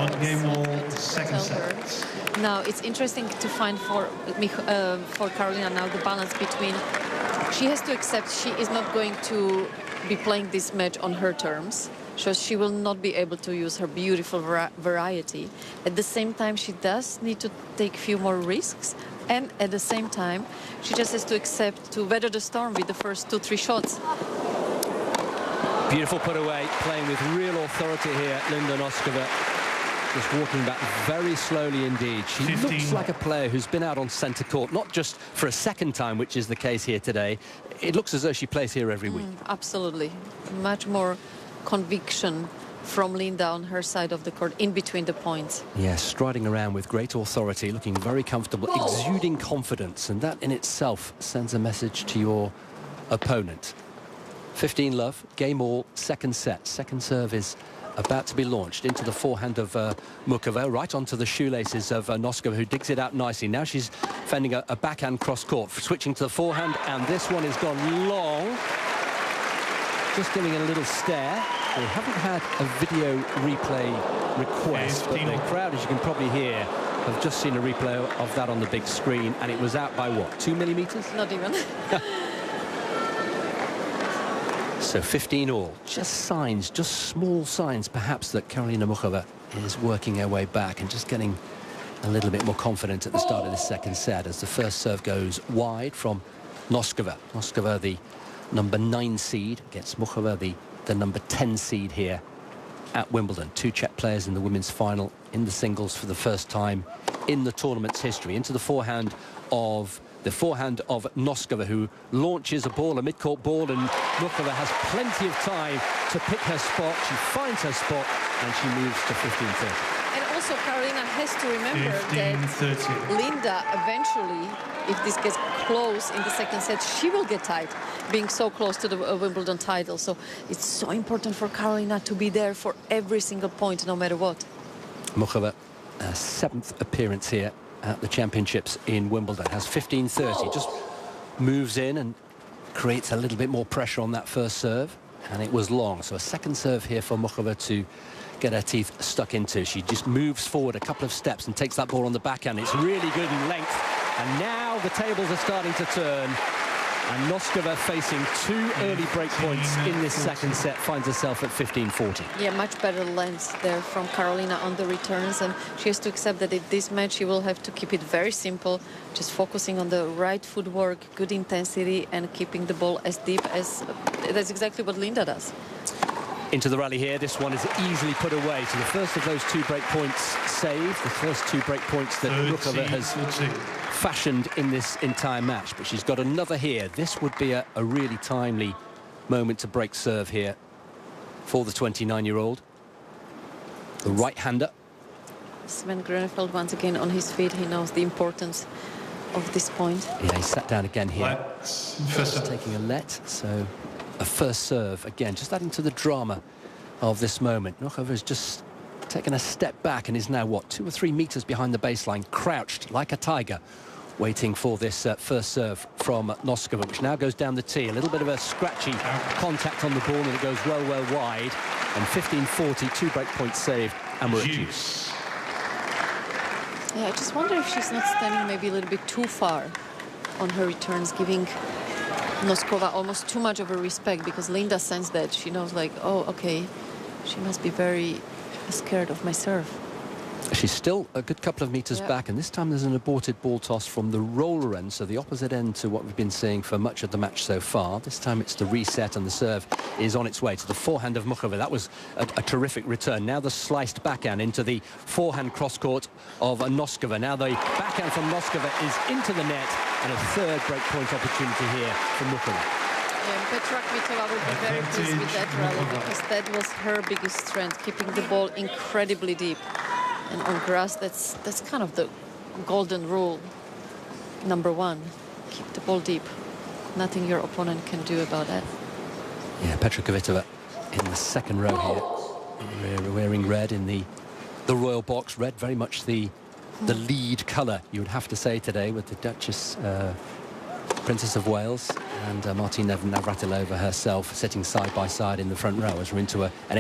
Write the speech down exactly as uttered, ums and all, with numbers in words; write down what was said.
On game So all, good. second Tell her. set. Now it's interesting to find for Mich- uh, for Karolina now the balance between. She has to accept she is not going to be playing this match on her terms. So she will not be able to use her beautiful vari variety. At the same time, she does need to take a few more risks. And at the same time, she just has to accept to weather the storm with the first two, three shots. Beautiful put away, playing with real authority here, Linda Noskova. Just walking back very slowly indeed. She fifteen. Looks like a player who's been out on centre court, not just for a second time, which is the case here today. It looks as though she plays here every week. Mm, absolutely. Much more conviction from Linda on her side of the court, in between the points. Yes, striding around with great authority, looking very comfortable, exuding confidence, and that in itself sends a message to your opponent. fifteen love, game all, second set. Second serve is about to be launched into the forehand of uh, Muchova, right onto the shoelaces of uh, Noskova, who digs it out nicely. Now she's fending a, a backhand cross-court, switching to the forehand, and this one has gone long. Just giving it a little stare. We haven't had a video replay request, but the crowd, as you can probably hear, have just seen a replay of that on the big screen, and it was out by what, two millimeters? Not even. So fifteen all. Just signs, just small signs, perhaps, that Karolina Muchova is working her way back and just getting a little bit more confident at the start of the second set as the first serve goes wide from Noskova. Noskova, the number nine seed, against Muchova, the, the number ten seed here at Wimbledon. Two Czech players in the women's final in the singles for the first time in the tournament's history. Into the forehand of the forehand of Noskova, who launches a ball, a mid-court ball, and Muchova has plenty of time to pick her spot. She finds her spot, and she moves to fifteen thirty. And also, Karolina has to remember that Linda eventually, if this gets close in the second set, she will get tied, being so close to the uh, Wimbledon title. So it's so important for Karolina to be there for every single point, no matter what. Muchova, uh, seventh appearance here at the championships in Wimbledon, has fifteen thirty, just moves in and creates a little bit more pressure on that first serve, and it was long. So a second serve here for Muchova to get her teeth stuck into. She just moves forward a couple of steps and takes that ball on the backhand. It's really good in length, and now the tables are starting to turn, and Noskova, facing two early break points in this second set, finds herself at fifteen forty. Yeah, much better length there from Karolina on the returns, and she has to accept that in this match she will have to keep it very simple, just focusing on the right footwork, good intensity, and keeping the ball as deep as... That's exactly what Linda does. Into the rally here, this one is easily put away. So the first of those two break points saved, the first two break points that Muchova has fashioned in this entire match, but she's got another here. This would be a, a really timely moment to break serve here for the twenty-nine-year-old. The right-hander. Sven Grönefeld once again on his feet. He knows the importance of this point. Yeah, he sat down again here. First taking a let, so a first serve again, just adding to the drama of this moment. Muchova has just taken a step back and is now, what, two or three meters behind the baseline, crouched like a tiger, waiting for this uh, first serve from Noskova, which now goes down the tee. A little bit of a scratchy contact on the ball, and it goes well, well wide. And fifteen forty, two break points saved, and we're at juice. Yeah, I just wonder if she's not standing maybe a little bit too far on her returns, giving Noskova almost too much of a respect, because Linda sensed that. She knows, like, oh, okay, she must be very scared of my serve. She's still a good couple of meters yep. back, and this time there's an aborted ball toss from the roller end, so the opposite end to what we've been seeing for much of the match so far. This time it's the reset, and the serve is on its way to the forehand of Muchova. That was a, a terrific return. Now the sliced backhand into the forehand cross-court of Noskova. Now the backhand from Noskova is into the net, and a third break-point opportunity here for Muchova. Yeah, Petra Kvitova will be very pleased with that rally, because that was her biggest strength, keeping the ball incredibly deep. And on grass, that's that's kind of the golden rule. Number one, keep the ball deep. Nothing your opponent can do about that. Yeah, Petra Kvitova in the second row here. We're wearing red in the the royal box. Red, very much the the lead colour, you would have to say, today, with the Duchess, uh, Princess of Wales, and uh, Martina Navratilova herself sitting side by side in the front row as we're into a, an